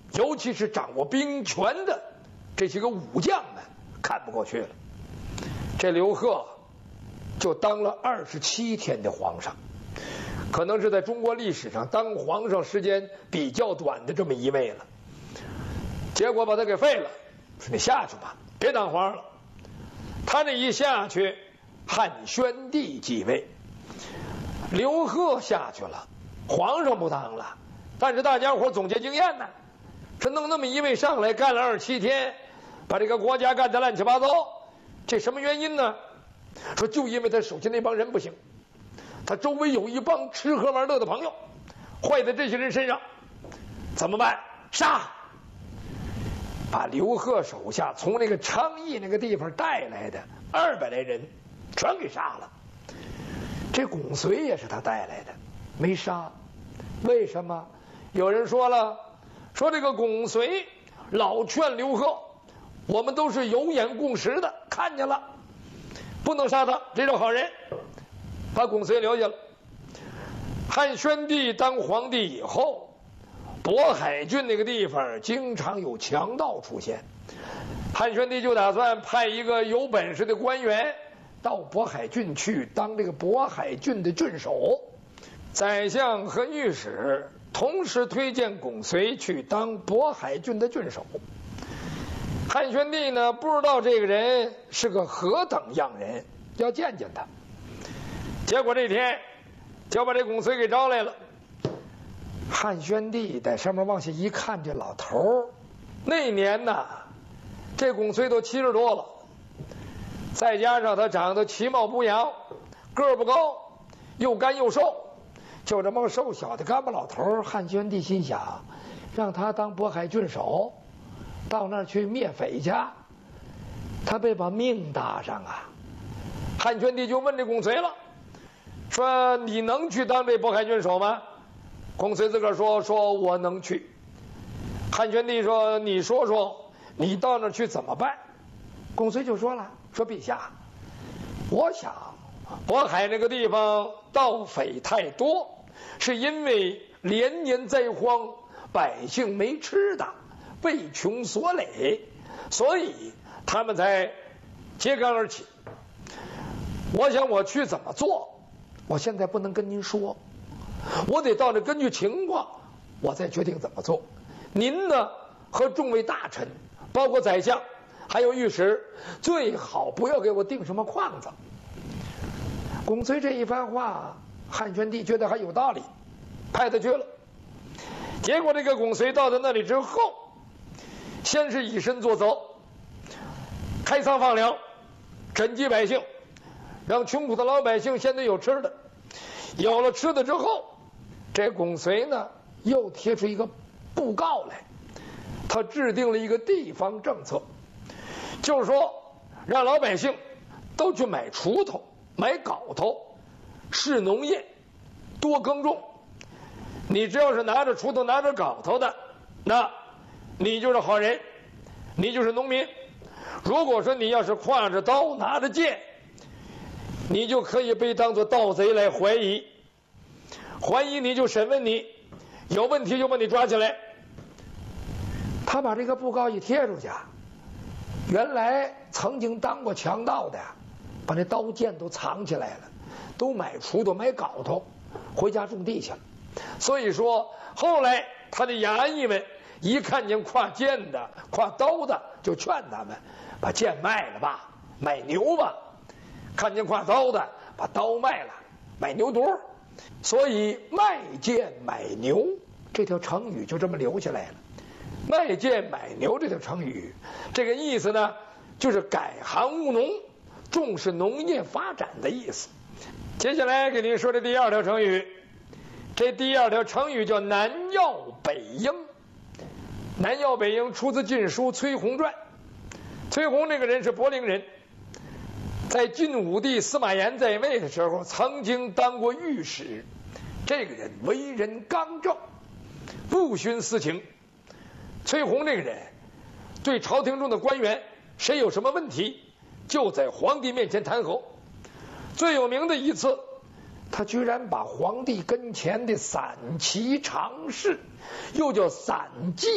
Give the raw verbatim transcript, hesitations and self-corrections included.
尤其是掌握兵权的这些个武将们看不过去了。这刘贺就当了二十七天的皇上，可能是在中国历史上当皇上时间比较短的这么一位了。结果把他给废了，说你下去吧，别当皇上了。他这一下去，汉宣帝继位，刘贺下去了，皇上不当了。但是大家伙总结经验呢，这弄那么一位上来干了二十七天，把这个国家干得乱七八糟，这什么原因呢？说就因为他手下那帮人不行，他周围有一帮吃喝玩乐的朋友，坏在这些人身上，怎么办？杀！把刘贺手下从那个昌邑那个地方带来的二百来人全给杀了。这巩绥也是他带来的，没杀。为什么？有人说了，说这个巩绥老劝刘贺，我们都是有眼共识的，看见了，不能杀他，这是好人，把巩绥留下了。汉宣帝当皇帝以后，渤海郡那个地方经常有强盗出现，汉宣帝就打算派一个有本事的官员到渤海郡去当这个渤海郡的郡守。宰相和御史同时推荐巩绥去当渤海郡的郡守。汉宣帝呢，不知道这个人是个何等样人，要见见他。结果这天就把这巩绥给招来了。汉宣帝在上面往下一看，这老头儿那年呢，这巩绥都七十多了，再加上他长得其貌不扬，个儿不高，又干又瘦，就这么个瘦小的干巴老头儿。汉宣帝心想，让他当渤海郡守，到那儿去灭匪去，他被把命搭上啊。汉宣帝就问这巩绥了，说你能去当这渤海郡守吗？巩绥自个儿说说我能去。汉宣帝说你说说你到那儿去怎么办？巩绥就说了，说陛下，我想渤海那个地方盗匪太多，是因为连年灾荒，百姓没吃的，为穷所累，所以他们才揭竿而起。我想我去怎么做，我现在不能跟您说，我得到这根据情况我再决定怎么做。您呢和众位大臣，包括宰相还有御史，最好不要给我定什么框子。巩绥这一番话，汉宣帝觉得还有道理，派他去了。结果这个巩绥到他那里之后，先是以身作则，开仓放粮，赈济百姓，让穷苦的老百姓现在有吃的。有了吃的之后，这巩绥呢又贴出一个布告来，他制定了一个地方政策，就是说让老百姓都去买锄头买镐头，是农业，多耕种。你只要是拿着锄头拿着镐头的，那你就是好人，你就是农民。如果说你要是挎着刀拿着剑，你就可以被当作盗贼来怀疑，怀疑你就审问你，有问题就把你抓起来。他把这个布告一贴出去，原来曾经当过强盗的把那刀剑都藏起来了，都买锄头买镐头回家种地去了。所以说后来他的衙役们一看见挎剑的挎刀的，就劝他们把剑卖了吧，买牛吧。看见挎刀的把刀卖了，买牛犊。所以卖剑买牛这条成语就这么留下来了。卖剑买牛这条成语，这个意思呢，就是改行务农，重视农业发展的意思。接下来给您说的第二条成语，这第二条成语叫南药北鹰。南药北鹰出自《晋书·崔洪传》。崔洪这个人是柏林人，在晋武帝司马炎在位的时候曾经当过御史。这个人为人刚正，不徇私情。崔洪这个人对朝廷中的官员，谁有什么问题就在皇帝面前弹劾。最有名的一次，他居然把皇帝跟前的散骑常侍，又叫散骑